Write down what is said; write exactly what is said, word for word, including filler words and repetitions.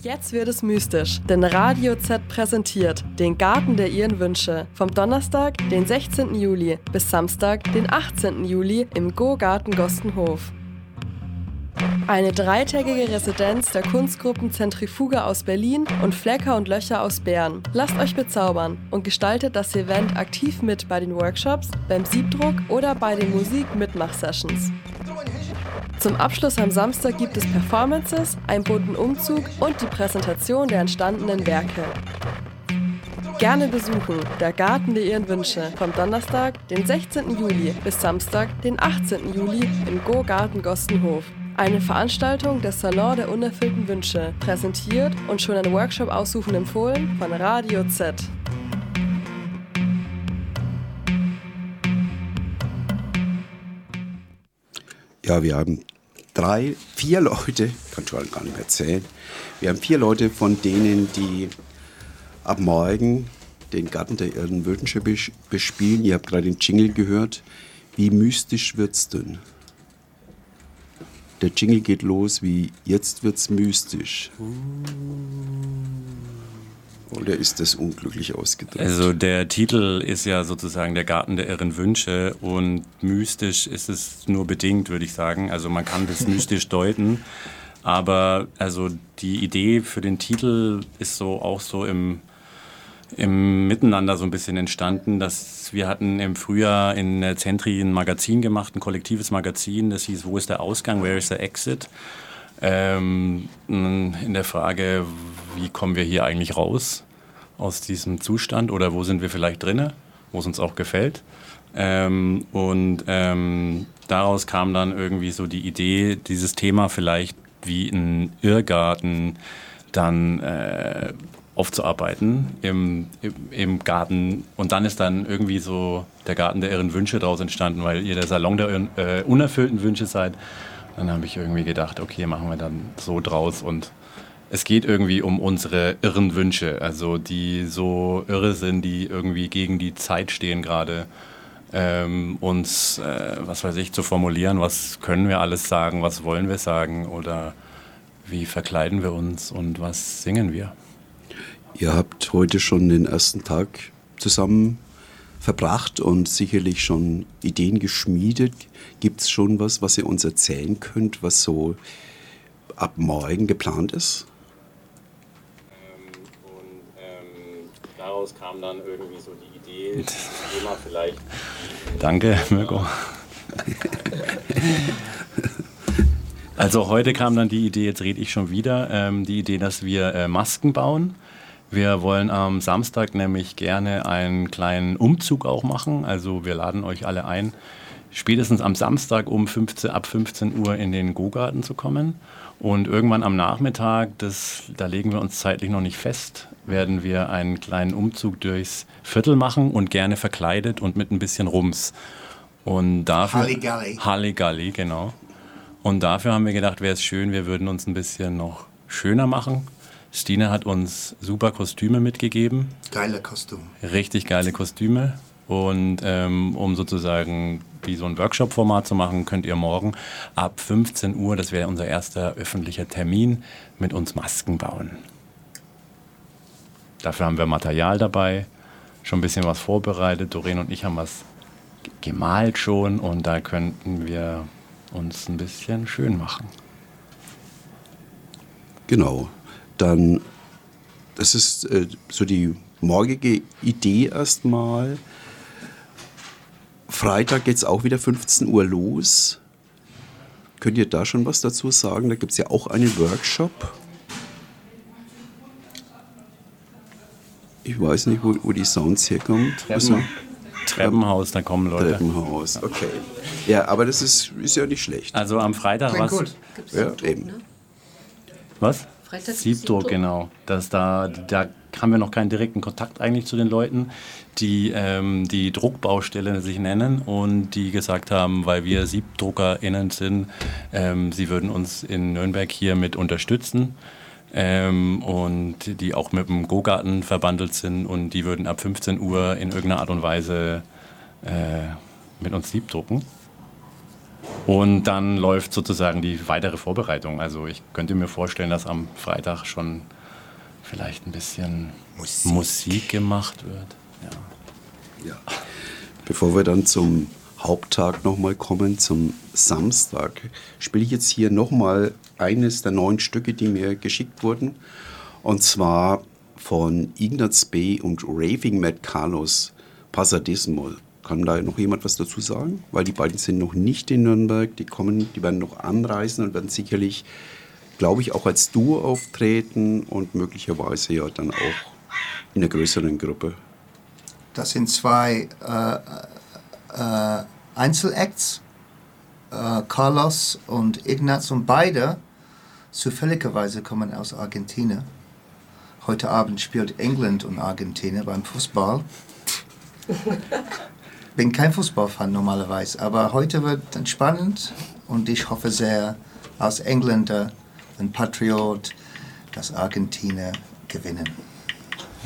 Jetzt wird es mystisch, denn Radio Z präsentiert den Garten der Ihren Wünsche vom Donnerstag, den sechzehnten Juli bis Samstag, den achtzehnten Juli im Go-Garten Gostenhof. Eine dreitägige Residenz der Kunstgruppen Zentrifuge aus Berlin und Flecker und Löcher aus Bern. Lasst euch bezaubern und gestaltet das Event aktiv mit bei den Workshops, beim Siebdruck oder bei den Musik-Mitmach-Sessions. Zum Abschluss am Samstag gibt es Performances, einen bunten Umzug und die Präsentation der entstandenen Werke. Gerne besuchen, der Garten der Ihren Wünsche, vom Donnerstag, den sechzehnten Juli bis Samstag, den achtzehnten Juli im Go-Garten Gostenhof. Eine Veranstaltung des Salon der unerfüllten Wünsche, präsentiert und schon ein Workshop aussuchen empfohlen von Radio Z. Ja, wir haben drei, vier Leute, kann schon gar nicht mehr erzählen, wir haben vier Leute von denen, die ab morgen den Garten der Ihren Wünsche bespielen. Ihr habt gerade den Jingle gehört. Wie mystisch wird's denn? Der Jingle geht los wie jetzt wird's mystisch. Oder ist das unglücklich ausgedrückt? Also der Titel ist ja sozusagen der Garten der Irren Wünsche und mystisch ist es nur bedingt, würde ich sagen. Also man kann das mystisch deuten, aber also die Idee für den Titel ist so auch so im im Miteinander so ein bisschen entstanden, dass wir hatten im Frühjahr in der Zentri ein Magazin gemacht, ein kollektives Magazin, das hieß Wo ist der Ausgang, Where is the Exit? Ähm, in der Frage, wie kommen wir hier eigentlich raus aus diesem Zustand oder wo sind wir vielleicht drinne, wo es uns auch gefällt. Ähm, und ähm, daraus kam dann irgendwie so die Idee, dieses Thema vielleicht wie ein Irrgarten dann äh, aufzuarbeiten im, im, im Garten. Und dann ist dann irgendwie so der Garten der Irren Wünsche daraus entstanden, weil ihr der Salon der äh, unerfüllten Wünsche seid. Dann habe ich irgendwie gedacht, okay, machen wir dann so draus. Und es geht irgendwie um unsere irren Wünsche, also die so irre sind, die irgendwie gegen die Zeit stehen gerade. Ähm, uns, äh, was weiß ich, zu formulieren, was können wir alles sagen, was wollen wir sagen oder wie verkleiden wir uns und was singen wir. Ihr habt heute schon den ersten Tag zusammen verbracht und sicherlich schon Ideen geschmiedet. Gibt es schon was, was ihr uns erzählen könnt, was so ab morgen geplant ist? Ähm, und ähm, daraus kam dann irgendwie so die Idee, das Thema vielleicht... Danke, Mirko. Also heute kam dann die Idee, jetzt rede ich schon wieder, ähm, die Idee, dass wir äh, Masken bauen. Wir wollen am Samstag nämlich gerne einen kleinen Umzug auch machen. Also wir laden euch alle ein, spätestens am Samstag um fünfzehn, ab fünfzehn Uhr in den Go-Garten zu kommen. Und irgendwann am Nachmittag, das, da legen wir uns zeitlich noch nicht fest, werden wir einen kleinen Umzug durchs Viertel machen und gerne verkleidet und mit ein bisschen Rums. Und dafür, Halligalli. Halligalli, genau. Und dafür haben wir gedacht, wäre es schön, wir würden uns ein bisschen noch schöner machen. Stine hat uns super Kostüme mitgegeben. Geile Kostüme. Richtig geile Kostüme. Und ähm, um sozusagen wie so ein Workshop-Format zu machen, könnt ihr morgen ab fünfzehn Uhr, das wäre unser erster öffentlicher Termin, mit uns Masken bauen. Dafür haben wir Material dabei, schon ein bisschen was vorbereitet. Doreen und ich haben was gemalt schon und da könnten wir uns ein bisschen schön machen. Genau. Dann, das ist äh, so die morgige Idee erstmal. Freitag geht es auch wieder fünfzehn Uhr los. Könnt ihr da schon was dazu sagen? Da gibt es ja auch einen Workshop. Ich weiß nicht, wo, wo die Sounds herkommen. Treppen, Treppenhaus, da kommen Leute. Treppenhaus, okay. Ja, aber das ist, ist ja nicht schlecht. Also am Freitag was. Gut. Ja, eben. Was? Freitag Siebdruck, Siebdruck, genau. Das da, da haben wir noch keinen direkten Kontakt eigentlich zu den Leuten, die ähm, die Druckbaustelle sich nennen und die gesagt haben, weil wir SiebdruckerInnen sind, ähm, sie würden uns in Nürnberg hier mit unterstützen ähm, und die auch mit dem Go-Garten verbandelt sind und die würden ab fünfzehn Uhr in irgendeiner Art und Weise äh, mit uns siebdrucken. Und dann läuft sozusagen die weitere Vorbereitung. Also ich könnte mir vorstellen, dass am Freitag schon vielleicht ein bisschen Musik, Musik gemacht wird. Ja. Ja. Bevor wir dann zum Haupttag nochmal kommen, zum Samstag, spiele ich jetzt hier nochmal eines der neun Stücke, die mir geschickt wurden. Und zwar von Ignaz B. und Raving Matt Carlos, Pasadismo. Kann da noch jemand was dazu sagen? Weil die beiden sind noch nicht in Nürnberg, die kommen, die werden noch anreisen und werden sicherlich, glaube ich, auch als Duo auftreten und möglicherweise ja dann auch in einer größeren Gruppe. Das sind zwei äh, äh, Einzelacts, äh, Carlos und Ignaz, und beide zufälligerweise kommen aus Argentinien. Heute Abend spielt England und Argentinien beim Fußball. Bin kein Fußballfan normalerweise, aber heute wird es spannend und ich hoffe sehr als Engländer, ein Patriot, dass Argentinien gewinnen.